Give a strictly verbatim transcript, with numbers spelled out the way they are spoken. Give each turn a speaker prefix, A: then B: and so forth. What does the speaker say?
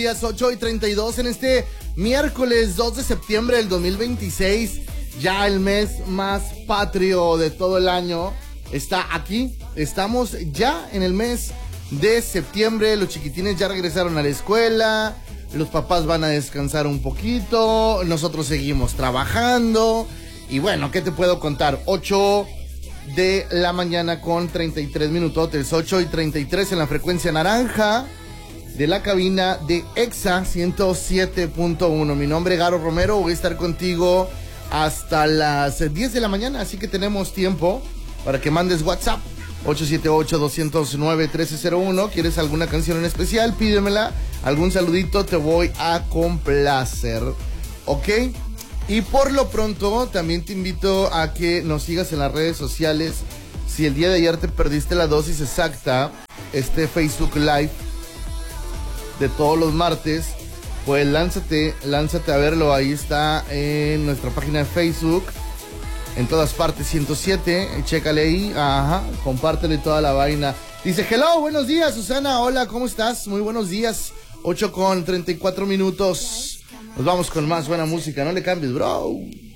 A: Días ocho y treinta y dos en este miércoles dos de septiembre del dos mil veintiséis, ya el mes más patrio de todo el año está aquí. Estamos ya en el mes de septiembre, los chiquitines ya regresaron a la escuela, los papás van a descansar un poquito, nosotros seguimos trabajando y bueno, ¿qué te puedo contar? ocho de la mañana con treinta y tres minutotes, ocho y treinta y tres en la frecuencia naranja de la cabina de Exa ciento siete punto uno. Mi nombre es Garo Romero, voy a estar contigo hasta las diez de la mañana, así que tenemos tiempo para que mandes WhatsApp ocho siete ocho, dos cero nueve, uno tres cero uno. ¿Quieres alguna canción en especial? Pídemela, algún saludito, te voy a complacer, ¿ok? Y por lo pronto también te invito a que nos sigas en las redes sociales. Si el día de ayer te perdiste la dosis exacta, este Facebook Live de todos los martes, pues lánzate, lánzate a verlo. Ahí está en nuestra página de Facebook, en todas partes ciento siete, chécale ahí, ajá, compártele toda la vaina. Dice, hello, buenos días, Susana, hola, ¿cómo estás? Muy buenos días, ocho con treinta y cuatro minutos. Nos vamos con más buena música, no le cambies, bro.